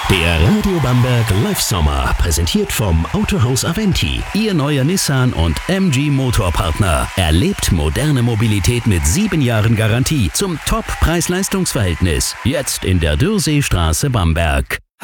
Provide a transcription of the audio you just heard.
Der Radio Bamberg Live Sommer, präsentiert vom Autohaus Aventi. Ihr neuer Nissan und MG Motorpartner. Erlebt moderne Mobilität mit 7 Jahren Garantie zum Top-Preis-Leistungs-Verhältnis. Jetzt in der Dürrseestraße Bamberg.